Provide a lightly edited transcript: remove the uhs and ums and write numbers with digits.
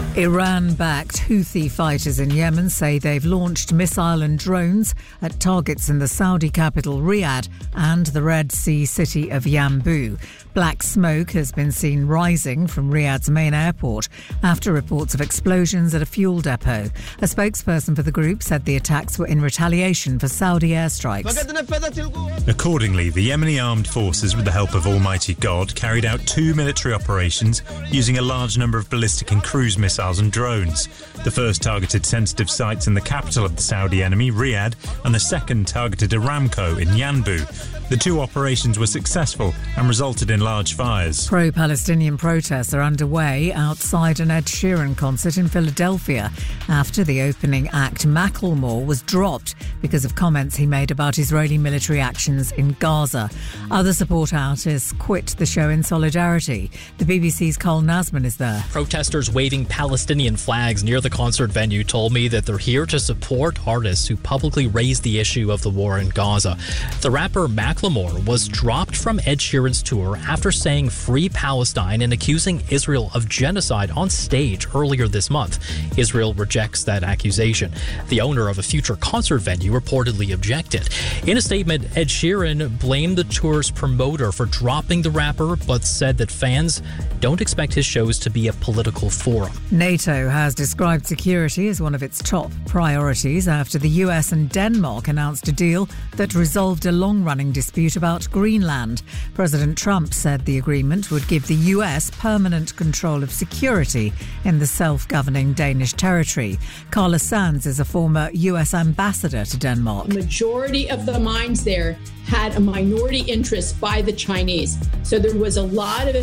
Iran-backed Houthi fighters in Yemen say they've launched missile and drones at targets in the Saudi capital Riyadh and the Red Sea city of Yanbu. Black smoke has been seen rising from Riyadh's main airport after reports of explosions at a fuel depot. A spokesperson for the group said the attacks were in retaliation for Saudi airstrikes. Accordingly, the Yemeni armed forces, with the help of Almighty God, carried out 2 military operations using a large number of ballistic and cruise missiles and drones. The first targeted sensitive sites in the capital of the Saudi enemy, Riyadh, and the second targeted Aramco in Yanbu. The 2 operations were successful and resulted in large fires. Pro-Palestinian protests are underway outside an Ed Sheeran concert in Philadelphia after the opening act Macklemore was dropped because of comments he made about Israeli military actions in Gaza. Other support artists quit the show in solidarity. The BBC's Cole Nasman is there. Protesters waving Palestinian flags near the concert venue told me that they're here to support artists who publicly raised the issue of the war in Gaza. The rapper Macklemore was dropped from Ed Sheeran's tour after saying "Free Palestine" and accusing Israel of genocide on stage earlier this month. Israel rejects that accusation. The owner of a future concert venue reportedly objected. In a statement, Ed Sheeran blamed the tour's promoter for dropping the rapper, but said that fans don't expect his shows to be a political forum. NATO has described security as one of its top priorities after the US and Denmark announced a deal that resolved a long-running dispute about Greenland. President Trump said the agreement would give the US permanent control of security in the self-governing Danish territory. Carla Sands is a former US ambassador to Denmark. The majority of the mines there had a minority interest by the Chinese. So there was a lot of